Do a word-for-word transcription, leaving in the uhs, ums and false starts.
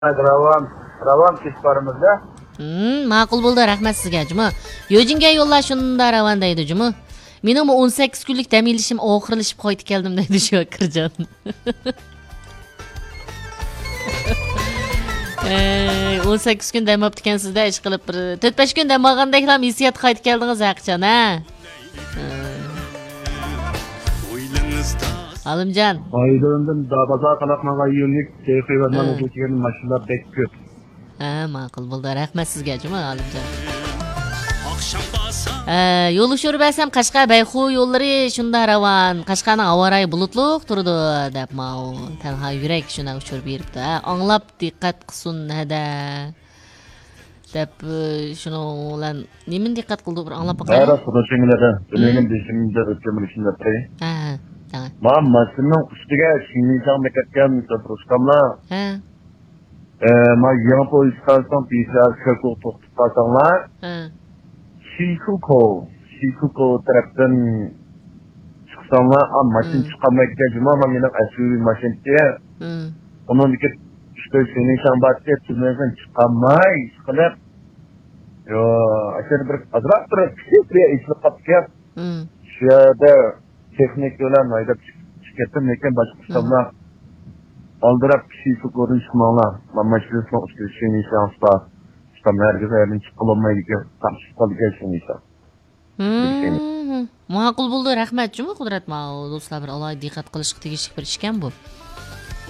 Ravan, ravan ketparimizda. Hmm, ma'qul bo'ldi, rahmat sizga, Juma. Yo'jinga yo'llash shunda ravan deydi, Juma. Mening o'n sakkiz kunlik dam olishim oxirlashib qaytib keldim deydi shu Kirjon. Ey, o'n sakkiz kun dam olib ekansiz-da, ish qilib bir to'rt besh kun dam olgandeklar hissiyat qaytib keldingiz, Aqchon, ha? Alimjon. Aydın'dan da bazar qalaqmaga yönlük teyxeverman o'quvchilarning mashinalar bek ko'p. Ha, ma'qul bo'ldi. Rahmat sizga, Juma Alimjon. Yo'l sho'rbasam Qashqa Bayxu yo'llari shunda ravan. Qashqaning havorayi bulutliq turdi deb ma'u tanha yurak shuna uchirib beribdi. Anglab diqqat qilsin hada. Deb shuni bilan nimin diqqat qildi bir anglab boqaylik. Ara so'rashinglarda, mening beshimda o'tkamilishimda turay. Ha. Ma mashinning ustiga shingizdan bekatgan so'rashkamlar. Ha. Eh, ma yana polis istansiyon bizlar ko'p to'xtab qolsanglar. Ha. Shikuko, Shikuko tarafdan chiqsanglar, am mashin chiqamayotgan juma mening asli mashincha. Hmm. Onun dikkat işte senin şambatı tümlerden çıkamay qilib. Yo, aşağı bir azrak bir kibriye işli qapkap. Hmm. Şu yerda texnik bilan haydab chiqatdim, lekin boshqa ishlar aldırab kishi ko'rinishmoqlar. Mana shu so'zga shuni shonslar. Ishlarga yerdan chiqolmaydi ekan, qarshi qolgan shuni ishlar. Hmm. Ma'qul bo'ldi, rahmat, Juma Qudrat. Ma do'stlar bir alohida diqqat qilishga tegishli bir ishkan bu.